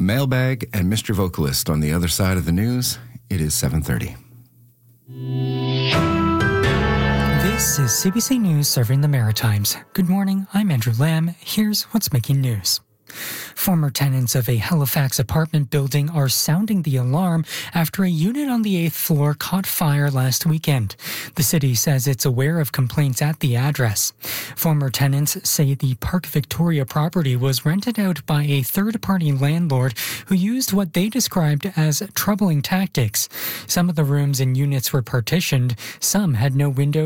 mailbag and Mr. Vocalist on the other side of the news. It is 7:30. This is CBC News serving the Maritimes. Good morning, I'm Andrew Lamb. Here's what's making news. Former tenants of a Halifax apartment building are sounding the alarm after a unit on the 8th floor caught fire last weekend. The city says it's aware of complaints at the address. Former tenants say the Park Victoria property was rented out by a third-party landlord who used what they described as troubling tactics. Some of the rooms and units were partitioned, some had no windows